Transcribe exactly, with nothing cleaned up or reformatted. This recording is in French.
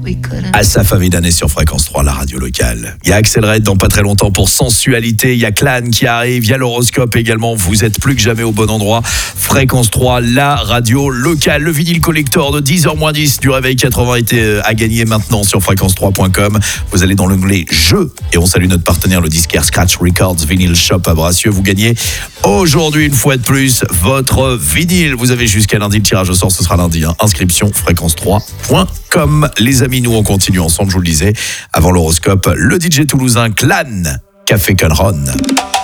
Asaf Avidan est sur Fréquence trois, la radio locale. Il y a Axel Red dans pas très longtemps pour Sensualité. Il y a Clan qui arrive. Il y a l'horoscope également. Vous êtes plus que jamais au bon endroit. Fréquence trois, la radio locale. Le vinyle collector de dix heures moins dix du Réveil quatre-vingts était à gagner maintenant sur fréquence trois point com. Vous allez dans l'onglet Jeux et on salue notre partenaire, le disquaire Scratch Records Vinyl Shop à Bracieux. Vous gagnez aujourd'hui, une fois de plus, votre vinyle. Vous avez jusqu'à lundi. Le tirage au sort, ce sera lundi. Hein. Inscription fréquence trois point com. Les amis, nous on continue ensemble, je vous le disais. Avant l'horoscope, le D J toulousain Clan, Café Conron.